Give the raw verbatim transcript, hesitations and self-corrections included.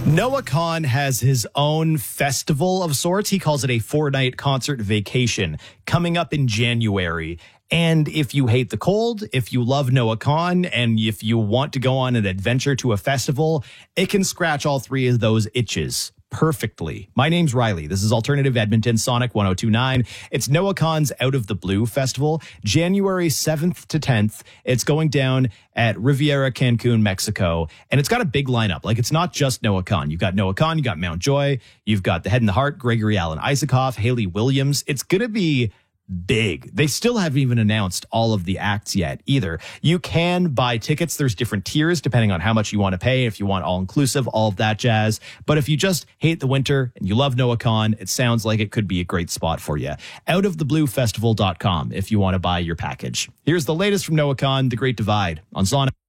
Noah Kahan has his own festival of sorts. He calls it a four-night concert vacation coming up in January. And if you hate the cold, if you love Noah Kahan, and if you want to go on an adventure to a festival, it can scratch all three of those itches perfectly. My name's Riley. This is Alternative Edmonton, Sonic one oh two point nine. It's Noah Kahan's Out of the Blue Festival, January seventh to tenth. It's going down at Riviera Cancun, Mexico. And it's got a big lineup. Like, it's not just Noah Kahan. You've got Noah Kahan, you got Mount Joy, you've got The Head and the Heart, Gregory Alan Isakov, Hayley Williams. It's going to be big. They still haven't even announced all of the acts yet either. You can buy tickets. There's different tiers depending on how much you want to pay. If you want all inclusive, all of that jazz. But if you just hate the winter and you love Noah Kahan, it sounds like it could be a great spot for you. out of the blue festival dot com if you want to buy your package. Here's the latest from Noah Kahan, The Great Divide on Sonic.